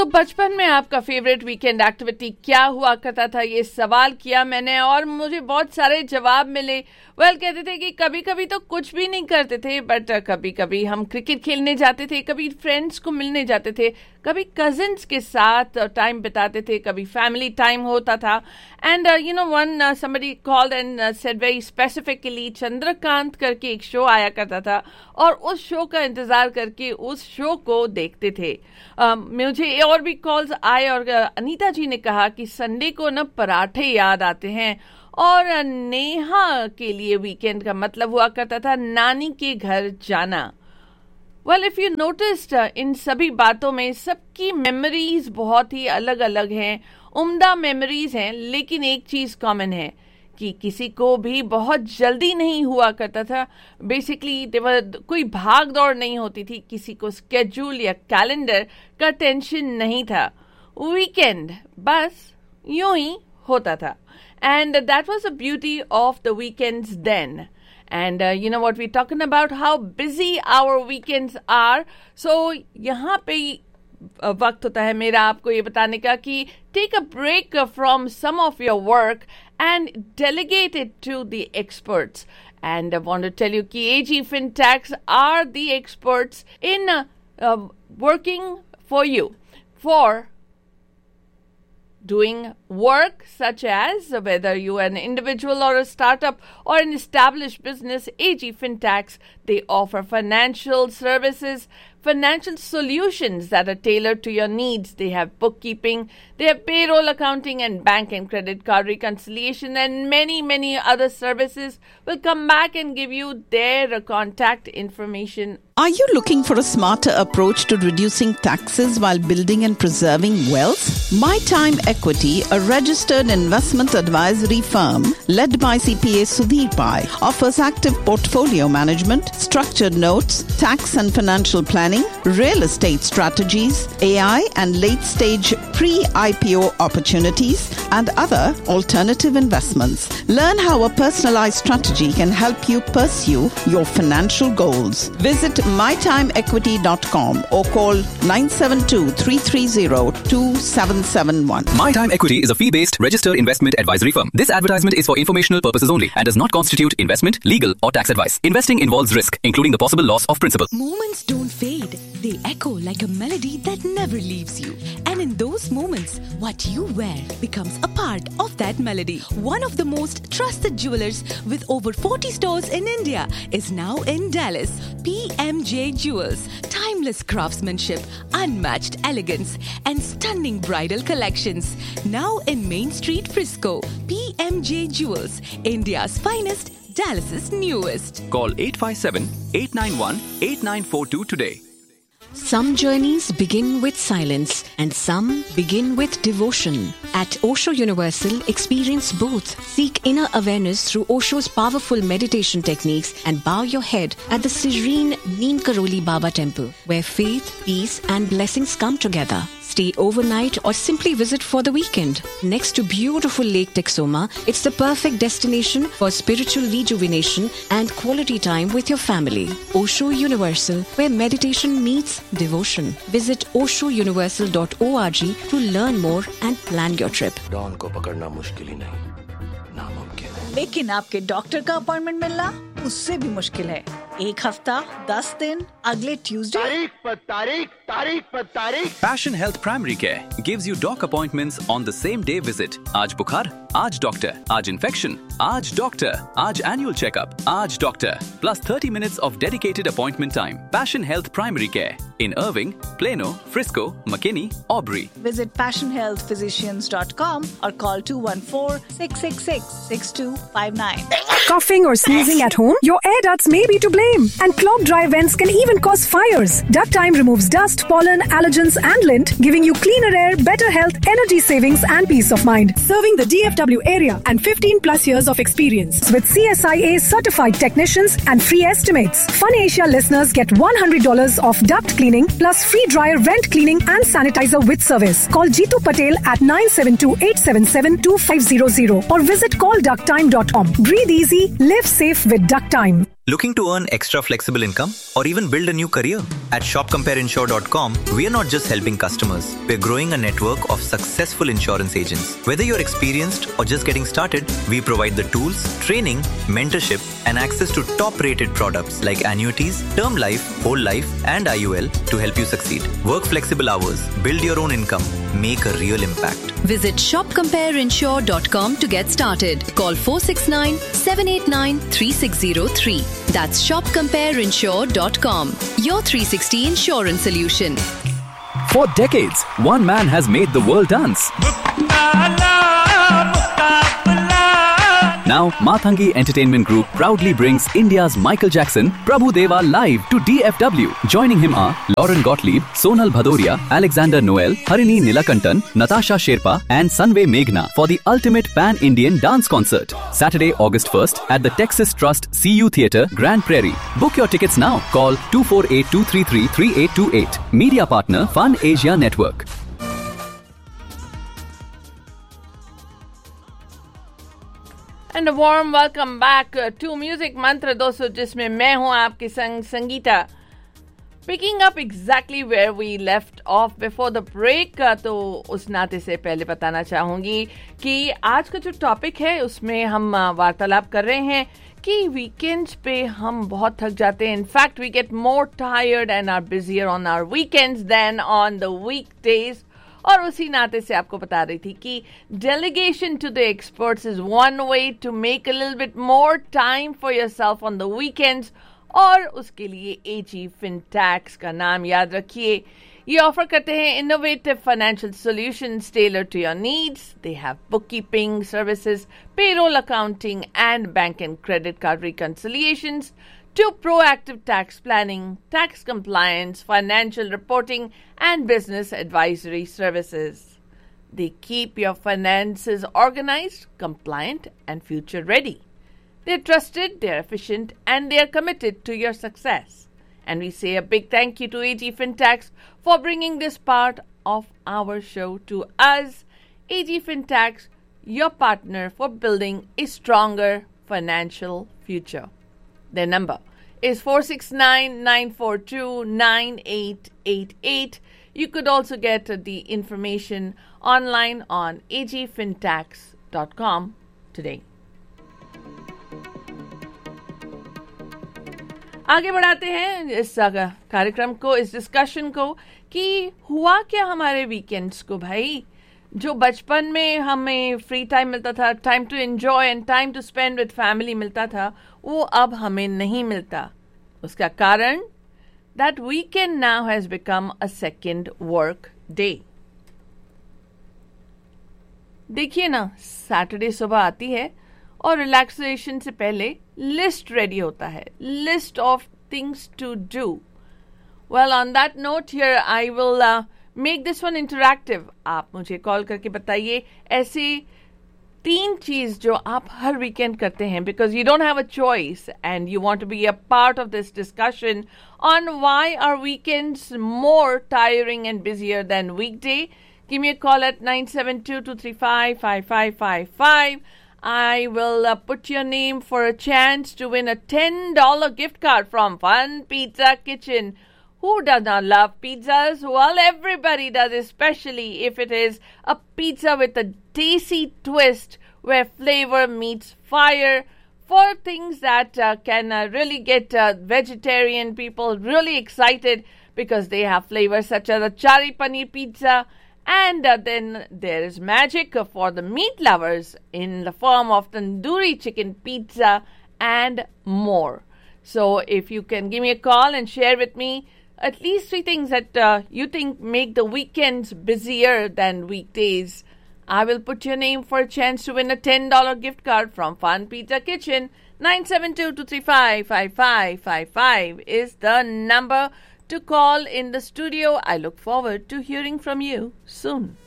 बचपन में आपका फेवरेट वीकेंड एक्टिविटी क्या हुआ करता था, ये सवाल किया मैंने और मुझे बहुत सारे जवाब मिले। कहते थे कि कभी कभी तो कुछ भी नहीं करते थे, बट कभी कभी हम क्रिकेट खेलने जाते थे, कभी फ्रेंड्स को मिलने जाते थे, कभी कजिन्स के साथ टाइम बिताते थे, कभी फैमिली टाइम होता था। And one somebody called and said very specifically, Chandrakant करके एक शो आया करता था और उस शो का इंतजार करके उस शो को देखते थे। मुझे और भी कॉल्स आए और अनीता जी ने कहा कि संडे को न पराठे याद आते हैं, और नेहा के लिए वीकेंड का मतलब हुआ करता था नानी के घर जाना। इफ यू नोटिस्ड, इन सभी बातों में सबकी मेमोरीज बहुत ही अलग अलग हैं, उम्दा मेमोरीज हैं, लेकिन एक चीज कॉमन है कि किसी को भी बहुत जल्दी नहीं हुआ करता था। बेसिकली कोई भाग दौड़ नहीं होती थी, किसी को स्केड्यूल या कैलेंडर का टेंशन नहीं था। वीकेंड बस यूं ही होता था। And that was the beauty of the weekends then. And you know what we're talking about, how busy our weekends are. So यहाँ पे वक्त होता है मेरा आपको ये बताने का कि take a break from some of your work and delegate it to the experts. And I want to tell you कि AG FinTax are the experts in working for you for doing work such as whether you are an individual or a startup or an established business. AG FinTax, they offer financial services, financial solutions that are tailored to your needs. They have bookkeeping, they have payroll accounting and bank and credit card reconciliation, and many other services. Will come back and give you their contact information. Are you looking for a smarter approach to reducing taxes while building and preserving wealth? My Time Equity, a registered investment advisory firm led by CPA Sudhir Pai, offers active portfolio management, structured notes, tax and financial planning, real estate strategies, AI and late-stage pre-IPO opportunities, and other alternative investments. Learn how a personalized strategy can help you pursue your financial goals. Visit mytimeequity.com or call 972-330-2771. My Time Equity is a fee-based registered investment advisory firm. This advertisement is for informational purposes only and does not constitute investment, legal or tax advice. Investing involves risk, including the possible loss of principal. Moments don't fade. They echo like a melody that never leaves you. And in those moments, what you wear becomes a part of that melody. One of the most trusted jewelers with over 40 stores in India is now in Dallas. PMJ Jewels. Timeless craftsmanship, unmatched elegance, and stunning bridal collections. Now in Main Street, Frisco. PMJ Jewels, India's finest, Dallas's newest. Call 857-891-8942 today. Some journeys begin with silence and some begin with devotion. At Osho Universal, experience both. Seek inner awareness through Osho's powerful meditation techniques and bow your head at the serene Neem Karoli Baba Temple, where faith, peace and blessings come together. Stay overnight or simply visit for the weekend. Next to beautiful Lake Texoma, it's the perfect destination for spiritual rejuvenation and quality time with your family. Osho Universal, where meditation meets devotion. Visit oshouniversal.org to learn more and plan your trip. Don को पकड़ना मुश्किल ही नहीं, नामुमकिन है। लेकिन आपके doctor का appointment मिलना उससे भी मुश्किल है। एक हफ्ता, 10 दिन, अगले ट्यूसडे। तारीख। Passion Health Primary Care gives you doc appointments on the same day visit. आज बुखार, आज डॉक्टर, आज infection, आज डॉक्टर, आज annual checkup, आज doctor, plus 30 minutes of dedicated appointment time. Passion Health Primary Care in Irving, Plano, Frisco, McKinney, Aubrey. Visit passionhealthphysicians.com or call 214-666-6259. Coughing or sneezing at home? Your air ducts may be to blame. And clogged dry vents can even cause fires. Duct Time removes dust, pollen, allergens and lint, giving you cleaner air, better health, energy savings and peace of mind. Serving the DFW area and 15 plus years of experience. With CSIA certified technicians and free estimates. Fun Asia listeners get $100 off duct cleaning plus free dryer vent cleaning and sanitizer with service. Call Jeetu Patel at 972-877-2500 or visit callducttime.com. Breathe easy, live safe with Duct Time. Looking to earn extra flexible income or even build a new career? At shopcompareinsure.com, we are not just helping customers. We're growing a network of successful insurance agents. Whether you're experienced or just getting started, we provide the tools, training, mentorship, and access to top-rated products like annuities, term life, whole life, and IUL to help you succeed. Work flexible hours, build your own income, make a real impact. Visit shopcompareinsure.com to get started. Call 469-789-3603. That's shopcompareinsure.com. Your 360 insurance solution. For decades, one man has made the world dance. Now, Mathangi Entertainment Group proudly brings India's Michael Jackson, Prabhu Deva live to DFW. Joining him are Lauren Gottlieb, Sonal Bhadoria, Alexander Noel, Harini Nilakantan, Natasha Sherpa and Sanve Meghna for the ultimate pan-Indian dance concert. Saturday, August 1st at the Texas Trust CU Theatre, Grand Prairie. Book your tickets now. Call 248-233-3828. Media partner Fun Asia Network. And a warm welcome back to Music Mantra दोस्तों, जिसमें मैं हूं आपके संग Sangeeta. Picking up exactly where we left off before the break, तो उस नाते से पहले बताना चाहूंगी कि आज का जो टॉपिक है उसमें हम वार्तालाप कर रहे हैं कि वीकेंड्स पे हम बहुत थक जाते हैं. In fact we get more tired and are busier on our weekends then on the weekdays. और उसी नाते से आपको बता रही थी कि delegation to the experts is one way to make a little bit more time for yourself on the weekends. और उसके लिए AG FinTax का नाम याद रखिए. ये ऑफर करते हैं innovative financial solutions tailored to your needs. They have bookkeeping services, payroll accounting, and bank and credit card reconciliations, to proactive tax planning, tax compliance, financial reporting, and business advisory services. They keep your finances organized, compliant, and future ready. They're trusted, they're efficient, and they're committed to your success. And we say a big thank you to AG FinTax for bringing this part of our show to us. AG FinTax, your partner for building a stronger financial future. Their number is 469-942-9888. You could also get the information online on agfintax.com today. आगे बढ़ाते हैं इस कार्यक्रम को, इस discussion को कि हुआ क्या हमारे वीकेंड्स को. भाई, जो बचपन में हमें फ्री टाइम मिलता था, time to enjoy and time to spend with family मिलता था, वो अब हमें नहीं मिलता. उसका कारण that weekend now has become a second work day. देखिए ना, सैटरडे सुबह आती है और रिलैक्सेशन से पहले लिस्ट रेडी होता है, list of things to do. Well, on that note here I will make this one interactive. आप मुझे कॉल करके बताइए ऐसे 3 चीज जो आप हर वीकेंड करते हैं, because you don't have a choice and you want to be a part of this discussion on why are weekends more tiring and busier then weekday. Give me a call at 972-235-5555. I will put your name for a chance to win a $10 gift card from Fun Pizza Kitchen. Who does not love pizzas? Well, everybody does, especially if it is a pizza with a tasty twist where flavor meets fire, for things that can really get vegetarian people really excited because they have flavors such as a chari paneer pizza. And then there is magic for the meat lovers in the form of tandoori chicken pizza and more. So if you can give me a call and share with me at least 3 things that you think make the weekends busier than weekdays, I will put your name for a chance to win a $10 gift card from Fun Pizza Kitchen. 972-235-5555 is the number to call in the studio. I look forward to hearing from you soon.